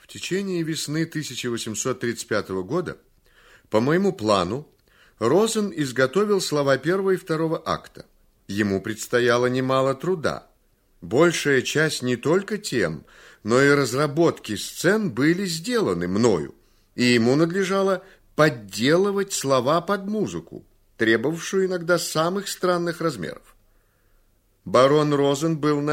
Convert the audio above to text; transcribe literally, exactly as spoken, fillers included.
В течение весны тысяча восемьсот тридцать пятого года по моему плану Розен изготовил слова первого и второго акта. Ему предстояло немало труда. Большая часть не только тем, но и разработки сцен были сделаны мною, и ему надлежало подделывать слова под музыку, требовавшую иногда самых странных размеров. Барон Розен был на